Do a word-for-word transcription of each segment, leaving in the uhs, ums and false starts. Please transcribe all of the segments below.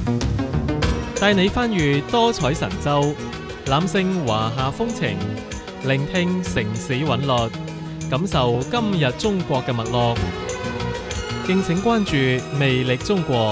帶你翻閱多彩神州，攬勝華夏風情，聆聽城市韻律，感受今日中國嘅脈絡。敬請關注魅力中國。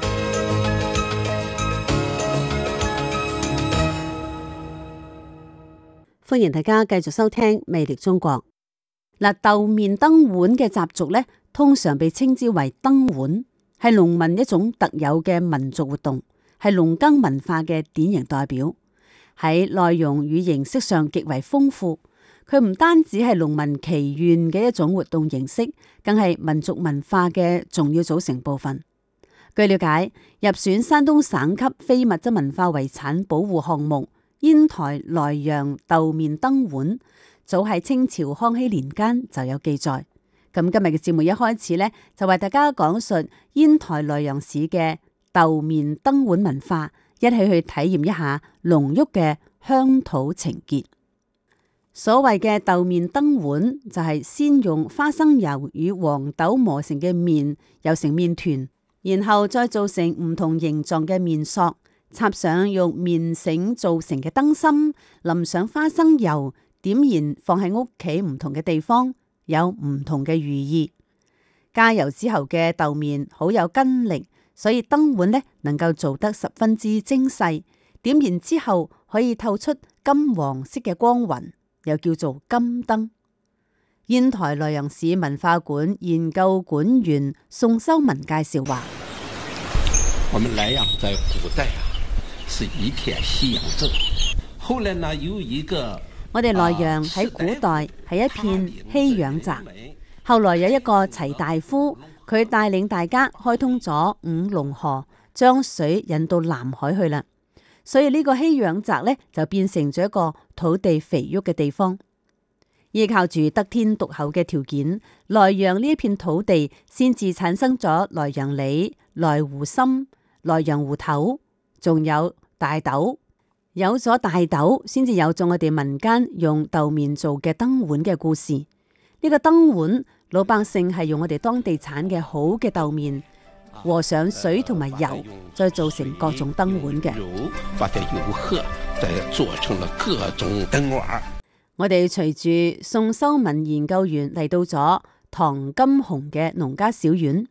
歡迎大家繼續收聽魅力中國。嗱，豆面燈碗嘅習俗咧，通常被稱之為燈碗，係農民一種特有嘅民族活動，係農耕文化嘅典型代表。喺內容與形式上極為豐富，佢唔單止係農民祈願嘅一種活動形式，更係民族文化嘅重要組成部分。據了解，入選山東省級非物質文化遺產保護項目煙台萊陽豆面燈碗，早喺清朝康熙年間就有記載。咁今日嘅節目一開始呢，就為大家講述煙台萊陽市嘅豆面燈碗文化，一起去體驗一下濃郁嘅鄉土情結。所謂嘅豆面燈碗，就係先用花生油與黃豆磨成嘅麵揉成麵團，然後再做成唔同形狀嘅麵索，插上用麵繩做成嘅燈芯，淋上花生油，點燃放喺屋企唔同嘅地方，有唔同嘅寓意。加油之後嘅豆面好有筋力，所以燈碗呢能夠做得十分之精細。點燃之後可以透出金黃色嘅光暈，又叫做金燈。煙台萊陽市文化館研究館員宋修文介紹話： 我們萊陽在古代啊，是一片夕陽鎮。後來呢，有一個我哋萊陽喺古代係一片夕陽澤。後來有一個齊大夫，佢帶領大家開通咗五龍河，將水引到南海去啦。所以呢個夕陽澤呢，就變成咗一個土地肥沃嘅地方。依靠住得天獨厚嘅條件，萊陽呢一片土地先至產生咗萊陽里、萊湖心、萊陽湖頭，仲有大豆。有咗大豆，先至有咗我哋民間用豆面做嘅燈碗嘅故事。呢、這個燈碗，老百姓係用我哋當地產嘅好嘅豆面和上水同埋油，再做成各種燈碗嘅。 把啲油褐再做成了各種燈碗。 我哋隨住宋修文研究員嚟到咗唐金紅嘅農家小院。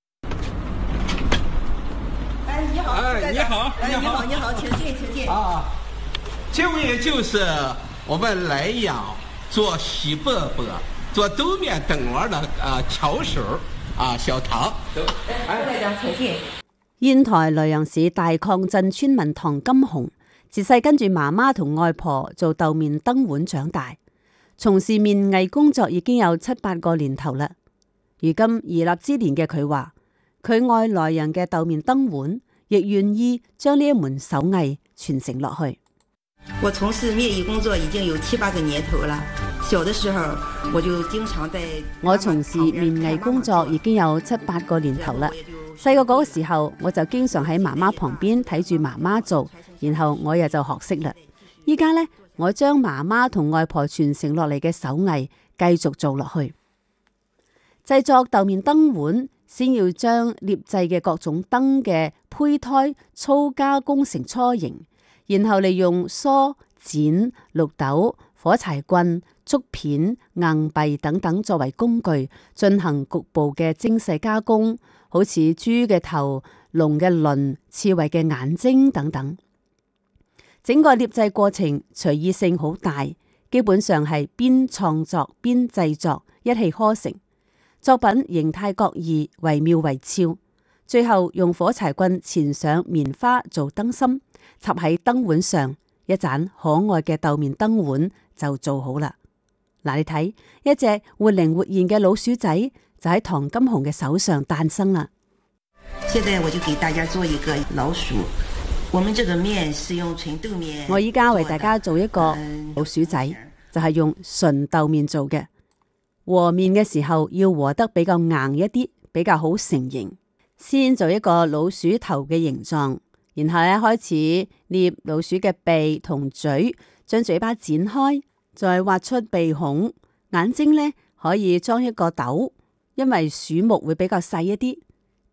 哎，你好，哎，你好， 哎，你好，你好，請進，請進。 啊，這位就是我們萊陽做喜饽饽、做豆面燈碗的啊巧手啊，小唐。 哎，大家請進。 煙台萊陽市大礦鎮村民唐金紅，自細跟住媽媽同外婆做豆面燈碗長大，從事面藝工作已經有七八個年頭啦。如今而立之年嘅佢話，佢愛萊陽嘅豆面燈碗，亦願意將呢一門手藝傳承落去。 我從事面藝工作已經有七八個年頭了，小的時候我就經常在。 我從事面藝工作已經有七八個年頭啦。細個嗰個時候，我就經常喺媽媽旁邊睇住媽媽做，然後我也就學識啦。依家呢，我將媽媽同外婆傳承落嚟嘅手藝繼續做落去。製作豆面燈碗，先要將鑷製嘅各種燈嘅胚胎粗加工成雛形，然後利用梳、剪、綠豆、火柴棍、竹片、硬幣等等作為工具，進行局部嘅精細加工，好似豬嘅頭、龍嘅鱗、刺蝟嘅眼睛等等。整個鑷製過程隨意性好大，基本上係邊創作邊製作，一氣呵成。作品形態各異，惟妙惟肖。最後用火柴棍纏上棉花做燈芯，插喺燈碗上，一盞可愛嘅豆面燈碗就做好啦。嗱，你睇，一隻活靈活現嘅老鼠仔就喺唐金紅嘅手上誕生啦。 現在我就給大家做一個老鼠。我們這個麵是用純豆麵。 我依家為大家做一個老鼠仔，就係用純豆面做嘅。和麵嘅時候要和得比較硬一啲，比較好成形。先做一個老鼠頭嘅形狀，然後咧開始捏老鼠嘅鼻同嘴，將嘴巴剪開，再挖出鼻孔。眼睛咧可以裝一個豆，因為鼠目會比較細一啲。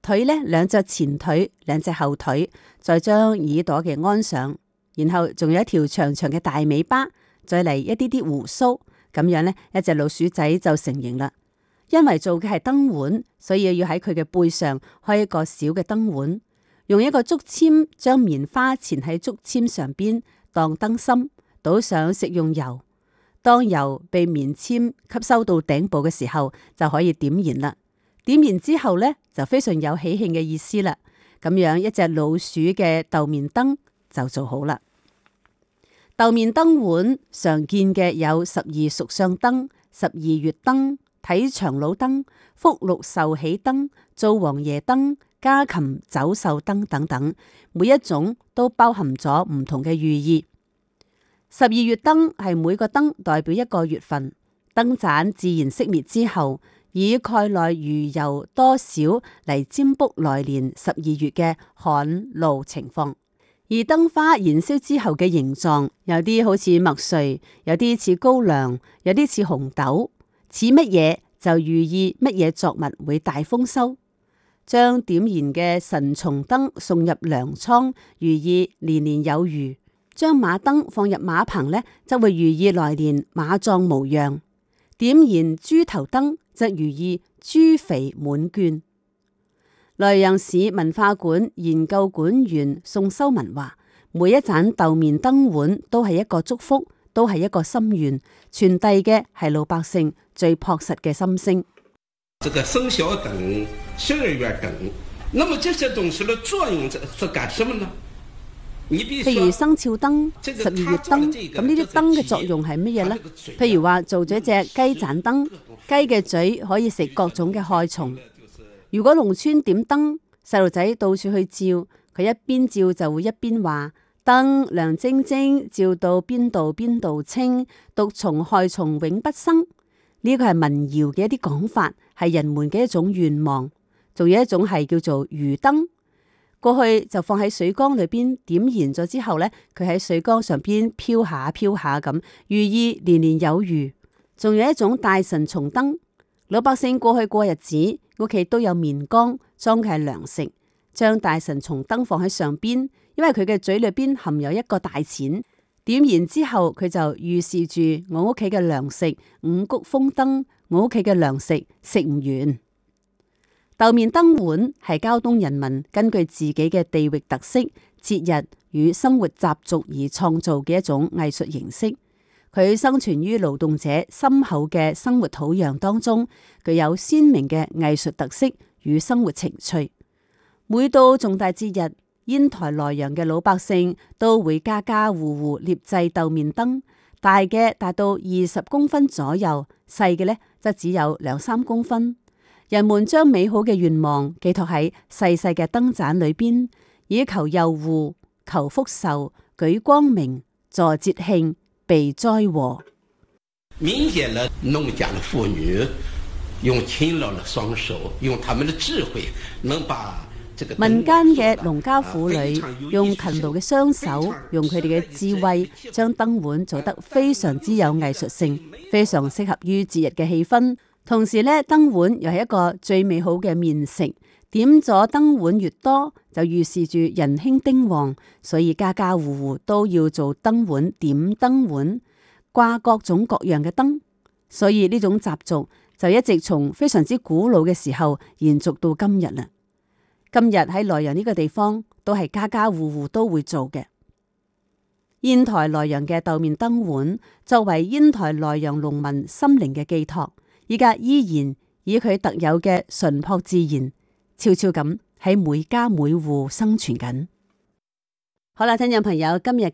腿呢，兩隻前腿，兩隻後腿，再將耳朵嘅安上，然後仲有一條長長嘅大尾巴，再嚟一啲啲鬍鬚，咁樣呢，一隻老鼠仔就成形啦。因為做嘅係燈碗，所以要喺佢嘅背上開一個小嘅燈碗，用一個竹籤將棉花纏喺竹籤上邊當燈芯，倒上食用油。當油被棉籤吸收到頂部嘅時候，就可以點燃啦。點燃之後呢，就非常有喜慶嘅意思啦。咁樣一隻老鼠嘅豆面燈就做好啦。豆面燈碗常見嘅有十二屬相燈、十二月燈、睇長老燈、福祿壽喜燈、灶王爺燈、家禽走獸燈等等，每一種都包含咗唔同嘅寓意。十二月燈係每個燈代表一個月份，燈盞自然熄滅之後，以蓋內餘油多少嚟占卜來年十二月嘅旱澇情況。而燈花燃燒之後嘅形狀，有啲好似麥穗，有啲似高粱，有啲似紅豆，似乜嘢就寓意乜嘢作物會大豐收。將點燃嘅神松燈送入糧倉，寓意年年有餘；將馬燈放入馬棚呢，則會寓意來年馬壯無恙。點燃豬頭燈則寓意豬肥滿卷。萊陽市文化館研究館員宋修文話：每一盞豆面燈碗都係一個祝福，都係一個心願，傳遞嘅係老百姓最樸實嘅心聲。 這個生肖燈、十二月燈，那麼這些東西的作用是是幹什麼呢？ 譬如生肖燈、十二月燈，咁呢啲燈嘅作用係乜嘢呢？譬如話做咗隻雞盞燈，雞嘅嘴可以食各種嘅害蟲。如果農村點燈，細路仔到處去照，佢一邊照就會一邊話：燈亮晶晶，照到邊度邊度清，毒蟲害蟲永不生。呢個係民謠嘅一啲講法，係人們嘅一種願望。仲有一種係叫做魚燈，過去就放喺水缸裏邊點燃咗之後呢，佢喺水缸上邊飄下飄下咁，寓意年年有餘。仲有一種大神松燈，老百姓過去過日子，屋企都有棉缸裝嘅係糧食，將大神松燈放喺上邊，因為佢嘅嘴裏邊含有一個大錢。點燃之後，佢就預示住我屋企嘅糧食五穀豐登，我屋企嘅糧食食唔完。豆面燈碗係膠東人民根據自己嘅地域特色、節日與生活習俗而創造嘅一種藝術形式。佢生存於勞動者深厚嘅生活土壤當中，具有鮮明嘅藝術特色與生活情趣。每到重大節日，煙台萊陽嘅老百姓都會家家戶戶獵製豆面燈，大嘅達到二十公分左右，細嘅呢則只有兩三公分。人們將美好嘅願望寄託喺細細嘅燈盞裏邊，以求佑護、求福壽、舉光明、助節慶、避災禍。 民間的農家的婦女用勤勞的雙手，用他們的智慧，能把民間嘅農家婦女用勤勞嘅雙手，用佢哋嘅智慧，將燈碗做得非常之有藝術性，非常適合於節日嘅氣氛。同時呢，燈碗又係一個最美好嘅麵食，點咗燈碗越多，就預示住人興丁旺，所以家家戶戶都要做燈碗，點燈碗，掛各種各樣嘅燈。所以呢種習俗就一直從非常之古老嘅時候延續到今日啦。今日喺萊陽呢個地方都係家家戶戶都會做嘅。煙台萊陽嘅豆面燈碗作為煙台萊陽農民心靈嘅寄託，依家依然以佢特有嘅淳樸自然，悄悄咁喺每家每戶生存緊。好啦，聽眾朋友，今日